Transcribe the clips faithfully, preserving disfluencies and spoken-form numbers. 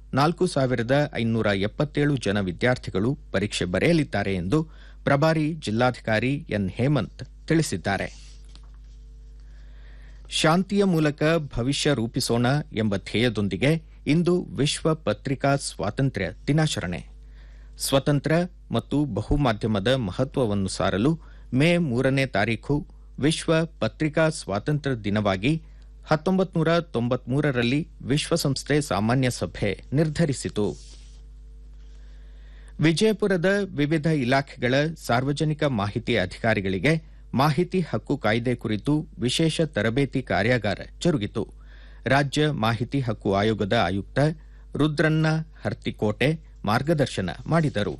ನಾಲ್ಕು ಸಾವಿರದ ಐನೂರ ಎಪ್ಪತ್ತೇಳು ಜನ ವಿದ್ಯಾರ್ಥಿಗಳು ಪರೀಕ್ಷೆ ಬರೆಯಲಿದ್ದಾರೆ ಎಂದು ಪ್ರಭಾರಿ ಜಿಲ್ಲಾಧಿಕಾರಿ ಎನ್ ಹೇಮಂತ್ ತಿಳಿಸಿದ್ದಾರೆ. ಶಾಂತಿಯ ಮೂಲಕ ಭವಿಷ್ಯ ರೂಪಿಸೋಣ ಎಂಬ ಧ್ಯೇಯದೊಂದಿಗೆ ಇಂದು ವಿಶ್ವ ಪತ್ರಿಕಾ ಸ್ವಾತಂತ್ರ್ಯ ದಿನಾಚರಣೆ. ಸ್ವತಂತ್ರ ಮತ್ತು ಬಹುಮಾಧ್ಯಮದ ಮಹತ್ವವನ್ನು ಸಾರಲು ಮೇ ಮೂರನೇ ತಾರೀಖು ವಿಶ್ವ ಪತ್ರಿಕಾ ಸ್ವಾತಂತ್ರ್ಯ ದಿನವಾಗಿ ಹತ್ತೊಂಬತ್ತು ನೂರ ತೊಂಬತ್ಮೂರರಲ್ಲಿ ವಿಶ್ವಸಂಸ್ಥೆ ಸಾಮಾನ್ಯ ಸಭೆ ನಿರ್ಧರಿಸಿತು. ವಿಜಯಪುರದ ವಿವಿಧ ಇಲಾಖೆಗಳ ಸಾರ್ವಜನಿಕ ಮಾಹಿತಿ ಅಧಿಕಾರಿಗಳಿಗೆ ಮಾಹಿತಿ ಹಕ್ಕು ಕಾಯ್ದೆ ಕುರಿತು ವಿಶೇಷ ತರಬೇತಿ ಕಾರ್ಯಾಗಾರ ಜರುಗಿತು. ರಾಜ್ಯ ಮಾಹಿತಿ ಹಕ್ಕು ಆಯೋಗದ ಆಯುಕ್ತ ರುದ್ರಣ್ಣ ಹರ್ತಿಕೋಟೆ ಮಾರ್ಗದರ್ಶನ ಮಾಡಿದರು.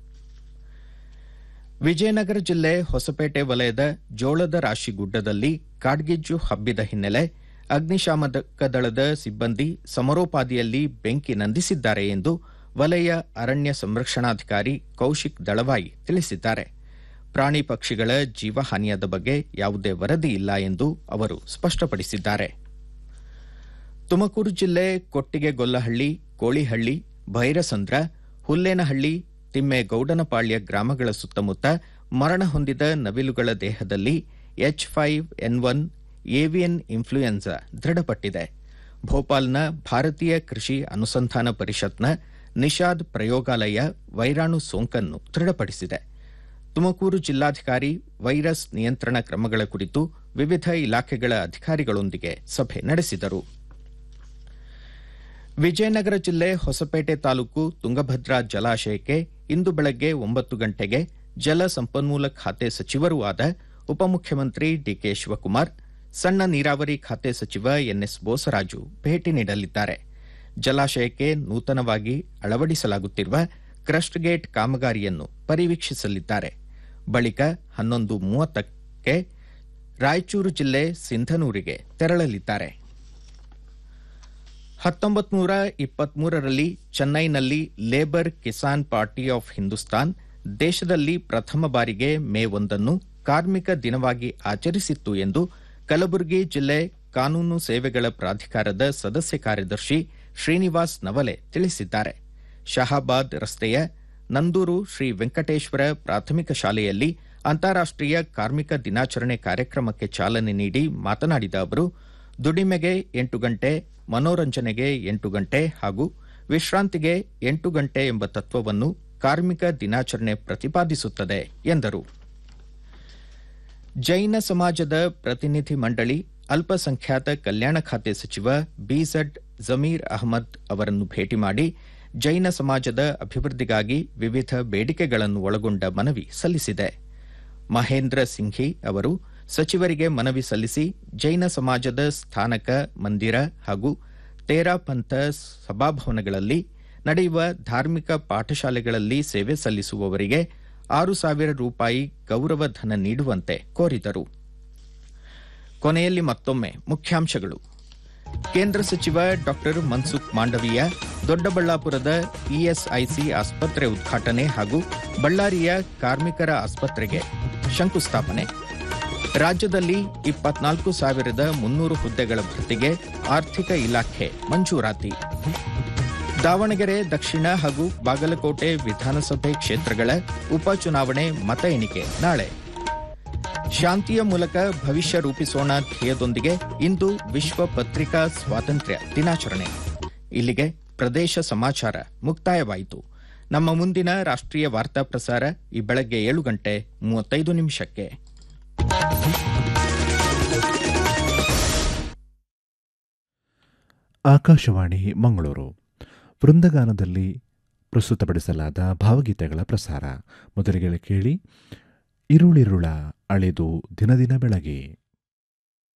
ವಿಜಯನಗರ ಜಿಲ್ಲೆ ಹೊಸಪೇಟೆ ವಲಯದ ಜೋಳದ ರಾಶಿ ಗುಡ್ಡದಲ್ಲಿ ಕಾಡ್ಗಿಚ್ಚು ಹಬ್ಬಿದ ಹಿನ್ನೆಲೆ ಅಗ್ನಿಶಾಮಕ ದಳದ ಸಿಬ್ಬಂದಿ ಸಮರೋಪಾದಿಯಲ್ಲಿ ಬೆಂಕಿ ನಂದಿಸಿದ್ದಾರೆ ಎಂದು ವಲಯ ಅರಣ್ಯ ಸಂರಕ್ಷಣಾಧಿಕಾರಿ ಕೌಶಿಕ್ ದಳವಾಯಿ ತಿಳಿಸಿದ್ದಾರೆ. ಪ್ರಾಣಿ ಪಕ್ಷಿಗಳ ಜೀವಹಾನಿಯಾದ ಬಗ್ಗೆ ಯಾವುದೇ ವರದಿ ಇಲ್ಲ ಎಂದು ಅವರು ಸ್ಪಷ್ಟಪಡಿಸಿದ್ದಾರೆ. ತುಮಕೂರು ಜಿಲ್ಲೆ ಕೊಟ್ಟಿಗೆಗೊಲ್ಲಹಳ್ಳಿ, ಕೋಳಿಹಳ್ಳಿ, ಭೈರಸಂದ್ರ, ಹುಲ್ಲೇನಹಳ್ಳಿ, ತಿಮ್ಮೇಗೌಡನಪಾಳ್ಯ ಗ್ರಾಮಗಳ ಸುತ್ತಮುತ್ತ ಮರಣ ಹೊಂದಿದ ನವಿಲುಗಳ ದೇಹದಲ್ಲಿ H five N one avian influenza ದೃಢಪಟ್ಟಿದೆ. ಭೋಪಾಲ್ನ ಭಾರತೀಯ ಕೃಷಿ ಅನುಸಂಧಾನ ಪರಿಷತ್ನ ನಿಷಾದ್ ಪ್ರಯೋಗಾಲಯ ವೈರಾಣು ಸೋಂಕನ್ನು ದೃಢಪಡಿಸಿದೆ. ತುಮಕೂರು ಜಿಲ್ಲಾಧಿಕಾರಿ ವೈರಸ್ ನಿಯಂತ್ರಣ ಕ್ರಮಗಳ ಕುರಿತು ವಿವಿಧ ಇಲಾಖೆಗಳ ಅಧಿಕಾರಿಗಳೊಂದಿಗೆ ಸಭೆ ನಡೆಸಿದರು. ವಿಜಯನಗರ ಜಿಲ್ಲೆ ಹೊಸಪೇಟೆ ತಾಲೂಕು ತುಂಗಭದ್ರಾ ಜಲಾಶಯಕ್ಕೆ ಇಂದು ಬೆಳಗ್ಗೆ ಒಂಬತ್ತು ಗಂಟೆಗೆ ಜಲ ಸಂಪನ್ಮೂಲ ಖಾತೆ ಸಚಿವರೂ ಆದ ಉಪಮುಖ್ಯಮಂತ್ರಿ ಡಿಕೆ ಶಿವಕುಮಾರ್, ಸಣ್ಣ ನೀರಾವರಿ ಖಾತೆ ಸಚಿವ ಎನ್ಎಸ್ ಬೋಸರಾಜು ಭೇಟಿ ನೀಡಲಿದ್ದಾರೆ. ಜಲಾಶಯಕ್ಕೆ ನೂತನವಾಗಿ ಅಳವಡಿಸಲಾಗುತ್ತಿರುವ ಕ್ರಸ್ಟ್ ಗೇಟ್ ಕಾಮಗಾರಿಯನ್ನು ಪರಿವೀಕ್ಷಿಸಲಿದ್ದಾರೆ. ಬಳಿಕ ಹನ್ನೊಂದು ಮೂವತ್ತಕ್ಕೆ ರಾಯಚೂರು ಜಿಲ್ಲೆ ಸಿಂಧನೂರಿಗೆ ತೆರಳಲಿದ್ದಾರೆ. ಹತ್ತೊಂಬತ್ತು ನೂರ ಇಪ್ಪತ್ಮೂರರಲ್ಲಿ ಚೆನ್ನೈನಲ್ಲಿ labour Kisan party of Hindustan ದೇಶದಲ್ಲಿ ಪ್ರಥಮ ಬಾರಿಗೆ ಮೇ ಒಂದನ್ನು ಕಾರ್ಮಿಕ ದಿನವಾಗಿ ಆಚರಿಸಿತ್ತು ಎಂದು ಕಲಬುರಗಿ ಜಿಲ್ಲೆ ಕಾನೂನು ಸೇವೆಗಳ ಪ್ರಾಧಿಕಾರದ ಸದಸ್ಯ ಕಾರ್ಯದರ್ಶಿ ಶ್ರೀನಿವಾಸ್ ನವಲೆ ತಿಳಿಸಿದ್ದಾರೆ. ಶಹಾಬಾದ್ ರಸ್ತೆಯ ನಂದೂರು ಶ್ರೀ ವೆಂಕಟೇಶ್ವರ ಪ್ರಾಥಮಿಕ ಶಾಲೆಯಲ್ಲಿ ಅಂತಾರಾಷ್ಟೀಯ ಕಾರ್ಮಿಕ ದಿನಾಚರಣೆ ಕಾರ್ಯಕ್ರಮಕ್ಕೆ ಚಾಲನೆ ನೀಡಿ ಮಾತನಾಡಿದ ಅವರು, ದುಡಿಮೆಗೆ ಎಂಟು ಗಂಟೆ, ಮನೋರಂಜನೆಗೆ ಎಂಟು ಗಂಟೆ ಹಾಗೂ ವಿಶ್ರಾಂತಿಗೆ ಎಂಟು ಗಂಟೆ ಎಂಬ ತತ್ವವನ್ನು ಕಾರ್ಮಿಕ ದಿನಾಚರಣೆ ಪ್ರತಿಪಾದಿಸುತ್ತದೆ ಎಂದರು. ಜೈನ ಸಮಾಜದ ಪ್ರತಿನಿಧಿ ಮಂಡಳಿ ಅಲ್ಪಸಂಖ್ಯಾತ ಕಲ್ಯಾಣ ಖಾತೆ ಸಚಿವ ಬಿಝಡ್ ಜಮೀರ್ ಅಹಮದ್ ಅವರನ್ನು ಭೇಟಿ ಮಾಡಿ ಜೈನ ಸಮಾಜದ ಅಭಿವೃದ್ಧಿಗಾಗಿ ವಿವಿಧ ಬೇಡಿಕೆಗಳನ್ನು ಒಳಗೊಂಡ ಮನವಿ ಸಲ್ಲಿಸಿದೆ. ಮಹೇಂದ್ರ ಸಿಂಘಿ ಅವರು ಸಚಿವರಿಗೆ ಮನವಿ ಸಲ್ಲಿಸಿ ಜೈನ ಸಮಾಜದ ಸ್ಥಾನಕ ಮಂದಿರ ಹಾಗೂ ತೇರಾ ಪಂಥ ಸಭಾಭವನಗಳಲ್ಲಿ ನಡೆಯುವ ಧಾರ್ಮಿಕ ಪಾಠಶಾಲೆಗಳಲ್ಲಿ ಸೇವೆ ಸಲ್ಲಿಸುವವರಿಗೆ ಆರು ಸಾವಿರ ರೂಪಾಯಿ ಗೌರವ ಧನ ನೀಡುವಂತೆ ಕೋರಿದರು. ಕೊನೆಯಲ್ಲಿ ಮತ್ತೊಮ್ಮೆ ಮುಖ್ಯಾಂಶಗಳು. ಕೇಂದ್ರ ಸಚಿವ ಡಾ ಮನ್ಸುಖ್ ಮಾಂಡವೀಯ ದೊಡ್ಡಬಳ್ಳಾಪುರದ ಇಎಸ್ಐಸಿ ಆಸ್ಪತ್ರೆ ಉದ್ಘಾಟನೆ ಹಾಗೂ ಬಳ್ಳಾರಿಯ ಕಾರ್ಮಿಕರ ಆಸ್ಪತ್ರೆಗೆ ಶಂಕುಸ್ಥಾಪನೆ. ರಾಜ್ಯದಲ್ಲಿ ಇಪ್ಪತ್ನಾಲ್ಕು ಸಾವಿರದ ಮುನ್ನೂರು ಹುದ್ದೆಗಳ ಭರ್ತಿಗೆ ಆರ್ಥಿಕ ಇಲಾಖೆ ಮಂಜೂರಾತಿ. ದಾವಣಗೆರೆ ದಕ್ಷಿಣ ಹಾಗೂ ಬಾಗಲಕೋಟೆ ವಿಧಾನಸಭೆ ಕ್ಷೇತ್ರಗಳ ಉಪಚುನಾವಣೆ ಮತ ಎಣಿಕೆ ನಾಳೆ. ಶಾಂತಿಯ ಮೂಲಕ ಭವಿಷ್ಯ ರೂಪಿಸೋಣ ಧ್ಯೇಯದೊಂದಿಗೆ ಇಂದು ವಿಶ್ವ ಪತ್ರಿಕಾ ಸ್ವಾತಂತ್ರ್ಯ ದಿನಾಚರಣೆ. ಇಲ್ಲಿಗೆ ಪ್ರದೇಶ ಸಮಾಚಾರ ಮುಕ್ತಾಯವಾಯಿತು. ನಮ್ಮ ಮುಂದಿನ ರಾಷ್ಟ್ರೀಯ ವಾರ್ತಾ ಪ್ರಸಾರ ಈ ಬೆಳಗ್ಗೆ ಏಳು ಗಂಟೆ ಮೂವತ್ತೈದು ನಿಮಿಷಕ್ಕೆ. ಆಕಾಶವಾಣಿ ಮಂಗಳೂರು. ವೃಂದಗಾನದಲ್ಲಿ ಪ್ರಸ್ತುತಪಡಿಸಲಾದ ಭಾವಗೀತೆಗಳ ಪ್ರಸಾರ. ಮೊದಲಿಗೆ ಕೇಳಿ ಇರುಳಿರುಳ ಅಳೆದು ದಿನದಿನ ಬೆಳಗ್ಗೆ.